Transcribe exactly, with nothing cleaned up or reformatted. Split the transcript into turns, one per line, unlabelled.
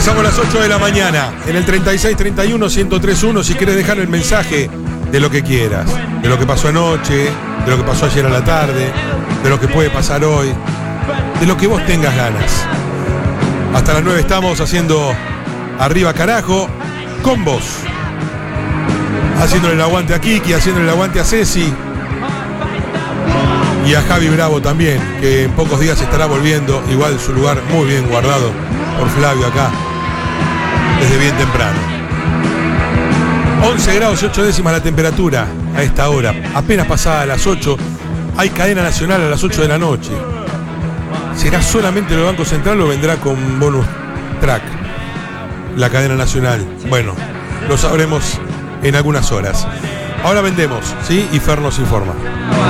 Pasamos las ocho de la mañana en el treinta y seis treinta y uno ciento tres punto uno. Si quieres dejar el mensaje de lo que quieras, de lo que pasó anoche, de lo que pasó ayer a la tarde, de lo que puede pasar hoy, de lo que vos tengas ganas. Hasta las nueve estamos haciendo Arriba Carajo con vos, haciéndole el aguante a Kiki, haciéndole el aguante a Ceci y a Javi Bravo también, que en pocos días estará volviendo, igual su lugar muy bien guardado por Flavio acá, desde bien temprano. once grados y ocho décimas la temperatura a esta hora, apenas pasada a las ocho, hay cadena nacional a las ocho de la noche. ¿Será solamente el Banco Central o vendrá con bonus track la cadena nacional? Bueno, lo sabremos en algunas horas. Ahora vendemos, ¿sí? Y Fer nos informa.